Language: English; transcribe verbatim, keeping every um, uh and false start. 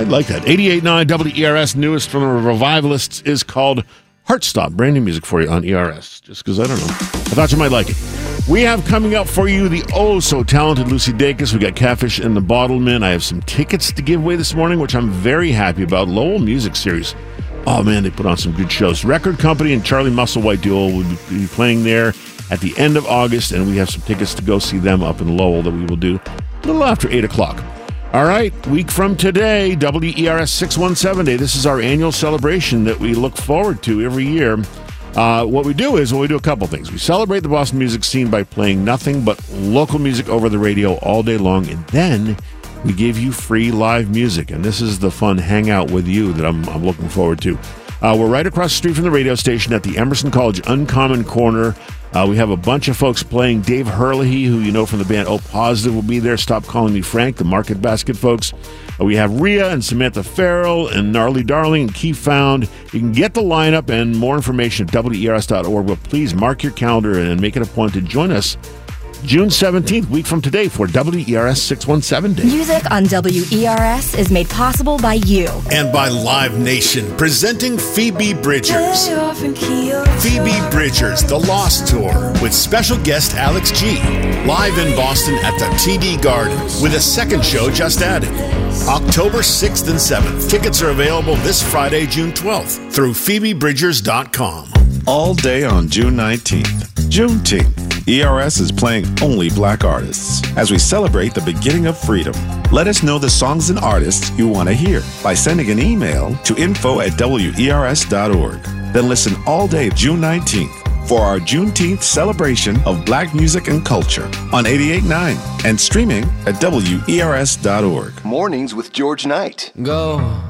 I like that. eighty-eight point nine W E R S, newest from the Revivalists, is called Heartstop. Brand new music for you on E R S, just because, I don't know. I thought you might like it. We have coming up for you the oh-so-talented Lucy Dacus. We got Catfish and the Bottlemen. I have some tickets to give away this morning, which I'm very happy about. Lowell Music Series. Oh, man, they put on some good shows. Record Company and Charlie Musselwhite Duo will be playing there at the end of August, and we have some tickets to go see them up in Lowell that we will do a little after eight o'clock. All right, week from today, W E R S six one seven Day. This is our annual celebration that we look forward to every year. Uh, what we do is, well, we do a couple things. We celebrate the Boston music scene by playing nothing but local music over the radio all day long, and then we give you free live music. And this is the fun hangout with you that I'm, I'm looking forward to. Uh, we're right across the street from the radio station at the Emerson College Uncommon Corner. Uh, we have a bunch of folks playing. Dave Hurley, who you know from the band O Positive, will be there. Stop Calling Me Frank, the Market Basket folks. Uh, we have Rhea and Samantha Farrell and Gnarly Darling and Keith Found. You can get the lineup and more information at W E R S dot org, but please mark your calendar and make it a point to join us June seventeenth, week from today, for W E R S six one seven Day. Music on W E R S is made possible by you. And by Live Nation, presenting Phoebe Bridgers. Phoebe Bridgers, The Lost Tour, with special guest Alex G. Live in Boston at the T D Garden, with a second show just added. October sixth and seventh. Tickets are available this Friday, June twelfth, through Phoebe Bridgers dot com. All day on June nineteenth, Juneteenth. E R S is playing only black artists as we celebrate the beginning of freedom. Let us know the songs and artists you want to hear by sending an email to info at W E R S dot org. Then listen all day June nineteenth for our Juneteenth celebration of black music and culture on eighty-eight point nine and streaming at W E R S dot org. Mornings with George Knight. Go.